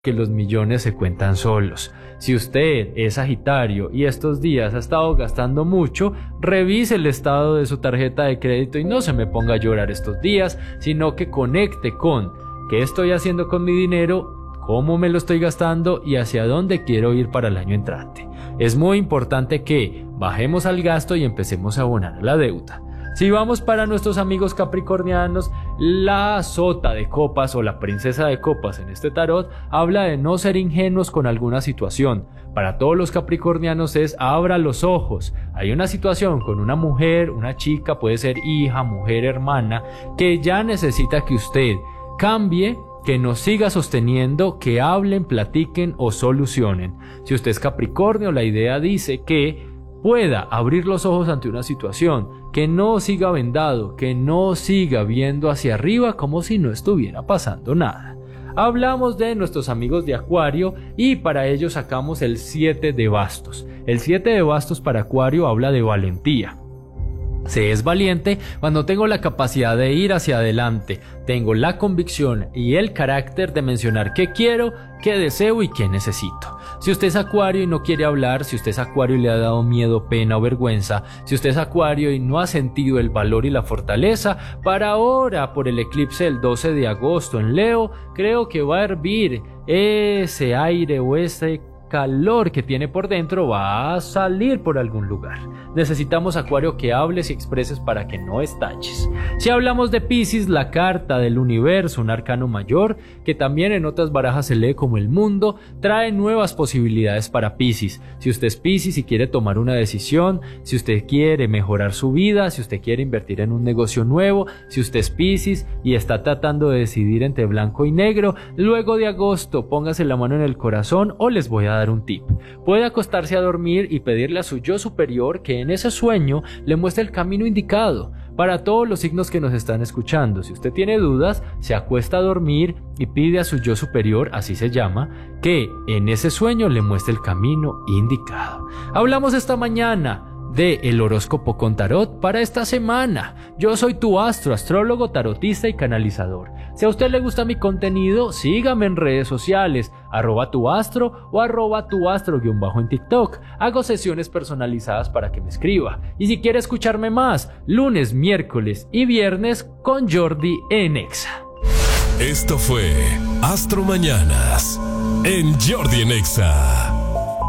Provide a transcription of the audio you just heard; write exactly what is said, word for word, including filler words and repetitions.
que los millones se cuentan solos. Si usted es Sagitario y estos días ha estado gastando mucho, revise el estado de su tarjeta de crédito y no se me ponga a llorar estos días, sino que conecte con qué estoy haciendo con mi dinero, cómo me lo estoy gastando y hacia dónde quiero ir para el año entrante. Es muy importante que bajemos al gasto y empecemos a abonar la deuda. Si vamos para nuestros amigos capricornianos, la sota de copas o la princesa de copas en este tarot habla de no ser ingenuos con alguna situación. Para todos los capricornianos es abra los ojos. Hay una situación con una mujer, una chica, puede ser hija, mujer, hermana, que ya necesita que usted cambie, que nos siga sosteniendo, que hablen, platiquen o solucionen. Si usted es Capricornio, la idea dice que pueda abrir los ojos ante una situación, que no siga vendado, que no siga viendo hacia arriba como si no estuviera pasando nada. Hablamos de nuestros amigos de Acuario y para ello sacamos el siete de bastos. El siete de bastos para Acuario habla de valentía. Se es valiente cuando tengo la capacidad de ir hacia adelante, tengo la convicción y el carácter de mencionar qué quiero, qué deseo y qué necesito. Si usted es Acuario y no quiere hablar, si usted es Acuario y le ha dado miedo, pena o vergüenza, si usted es Acuario y no ha sentido el valor y la fortaleza, para ahora, por el eclipse del doce de agosto en Leo, creo que va a hervir ese aire o ese calor que tiene por dentro, va a salir por algún lugar. Necesitamos, Acuario, que hables y expreses para que no estalles. Si hablamos de Piscis, la carta del universo, un arcano mayor, que también en otras barajas se lee como el mundo, trae nuevas posibilidades para Piscis. Si usted es Piscis y quiere tomar una decisión, si usted quiere mejorar su vida, si usted quiere invertir en un negocio nuevo, si usted es Piscis y está tratando de decidir entre blanco y negro, luego de agosto póngase la mano en el corazón o les voy a dar un tip. Puede acostarse a dormir y pedirle a su yo superior que en ese sueño le muestre el camino indicado. Para todos los signos que nos están escuchando, si usted tiene dudas, se acuesta a dormir y pide a su yo superior, así se llama, que en ese sueño le muestre el camino indicado. Hablamos esta mañana de el horóscopo con tarot para esta semana. Yo soy tu astro, astrólogo, tarotista y canalizador. Si a usted le gusta mi contenido, sígame en redes sociales, arroba tu astro o arroba tu astro guión bajo en TikTok. Hago sesiones personalizadas para que me escriba. Y si quiere escucharme más, lunes, miércoles y viernes con Jordi en Exa. Esto fue Astro Mañanas en Jordi en Exa.